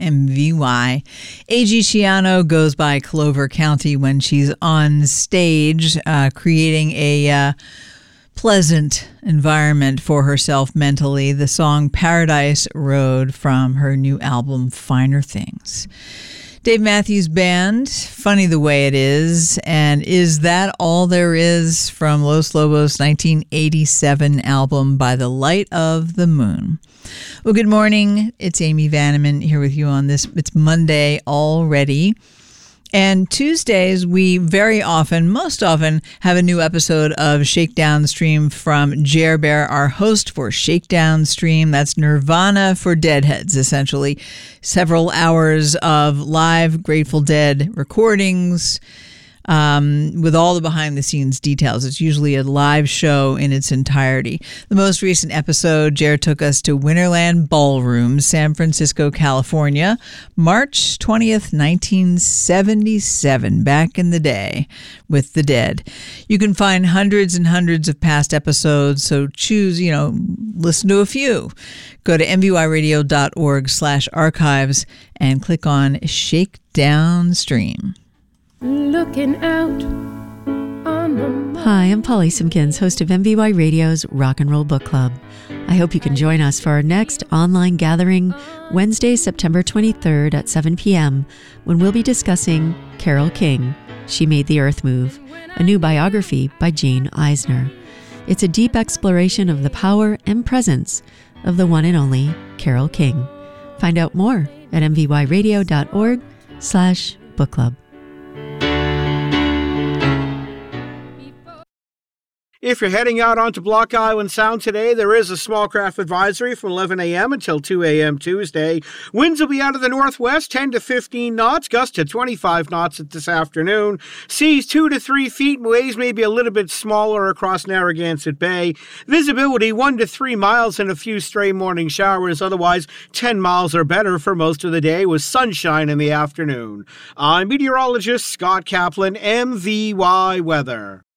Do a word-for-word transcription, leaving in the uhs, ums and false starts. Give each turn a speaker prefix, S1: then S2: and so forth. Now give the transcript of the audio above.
S1: M V Y. A G Ciano goes by Clover County when she's on stage, uh, creating a uh, pleasant environment for herself mentally. The song Paradise Road from her new album Finer Things. Dave Matthews Band, Funny the Way It Is, and Is That All There Is from Los Lobos' nineteen eighty-seven album By the Light of the Moon. Well, good morning. It's Amy Vanneman here with you on this. It's Monday already. And Tuesdays, we very often, most often, have a new episode of Shakedown Stream from Jer Bear, our host for Shakedown Stream. That's Nirvana for Deadheads, essentially. Several hours of live Grateful Dead recordings um, with all the behind-the-scenes details. It's usually a live show in its entirety. The most recent episode, Jer took us to Winterland Ballroom, San Francisco, California, March twentieth, nineteen seventy-seven, back in the day with the Dead. You can find hundreds and hundreds of past episodes, so choose, you know, listen to a few. Go to mvyradio.org slash archives and click on Shakedown Stream.
S2: Looking out on the...
S3: Hi, I'm Polly Simpkins, host of M V Y Radio's Rock and Roll Book Club. I hope you can join us for our next online gathering Wednesday, September twenty-third at seven p.m. when we'll be discussing Carole King, She Made the Earth Move, a new biography by Jane Eisner. It's a deep exploration of the power and presence of the one and only Carole King. Find out more at mvyradio.org slash book club.
S4: If you're heading out onto Block Island Sound today, there is a small craft advisory from eleven a.m. until two a.m. Tuesday. Winds will be out of the northwest, ten to fifteen knots, gusts to twenty-five knots this afternoon. Seas two to three feet, waves may be a little bit smaller across Narragansett Bay. Visibility one to three miles and a few stray morning showers, otherwise ten miles or better for most of the day with sunshine in the afternoon. I'm meteorologist Scott Kaplan, M V Y Weather.